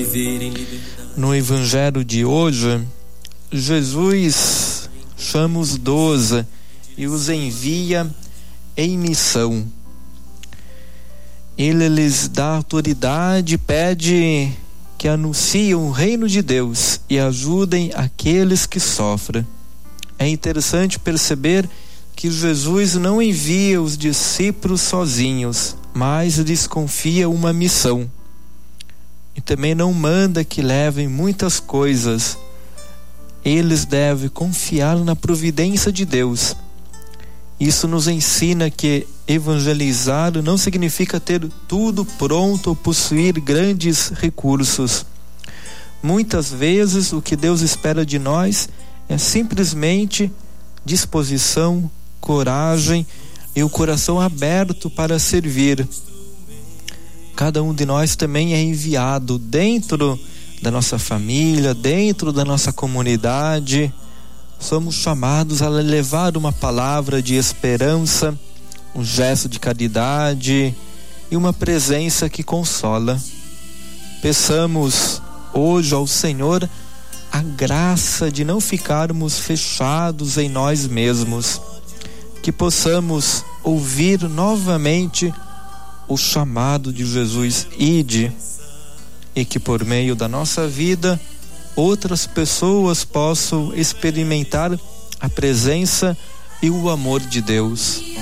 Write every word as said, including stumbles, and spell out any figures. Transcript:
No evangelho de hoje, Jesus chama os doze e os envia em missão. Ele lhes dá autoridade e pede que anunciem o reino de Deus e ajudem aqueles que sofrem. É interessante perceber que Jesus não envia os discípulos sozinhos, mas lhes confia uma missão. E também não manda que levem muitas coisas. Eles devem confiar na providência de Deus. Isso nos ensina que evangelizar não significa ter tudo pronto ou possuir grandes recursos. Muitas vezes o que Deus espera de nós é simplesmente disposição, coragem e o coração aberto para servir. Cada um de nós também é enviado dentro da nossa família, dentro da nossa comunidade. Somos chamados a levar uma palavra de esperança, um gesto de caridade e uma presença que consola. Peçamos hoje ao Senhor a graça de não ficarmos fechados em nós mesmos, que possamos ouvir novamente o chamado de Jesus, ide, e que por meio da nossa vida outras pessoas possam experimentar a presença e o amor de Deus.